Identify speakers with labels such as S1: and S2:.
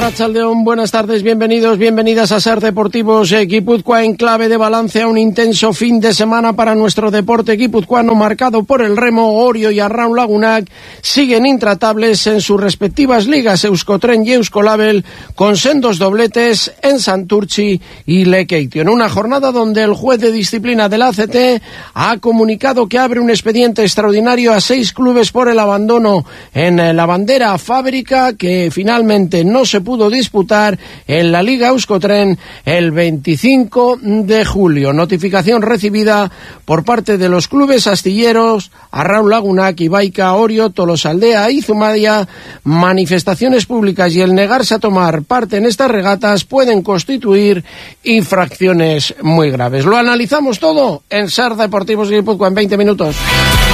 S1: Arratsaldeon, buenas tardes, bienvenidos, bienvenidas a Ser Deportivos Guipúzcoa, en clave de balance a un intenso fin de semana para nuestro deporte guipuzcoano marcado por el remo. Orio y Arraun Lagunac siguen intratables en sus respectivas ligas, Euskotren y Euskolabel, con sendos dobletes en Santurtzi y Lekeitio. En una jornada donde el juez de disciplina del ACT ha comunicado que abre un expediente extraordinario a 6 clubes por el abandono en la bandera fábrica, que finalmente no se pudo disputar en la Liga Euskotren el 25 de julio. Notificación recibida por parte de los clubes astilleros Arraun Lagunac, Ibaica, Orio, Tolosaldea y Zumadia. Manifestaciones públicas y el negarse a tomar parte en estas regatas pueden constituir infracciones muy graves. Lo analizamos todo en Ser Deportivos Guipúzcoa en 20 minutos.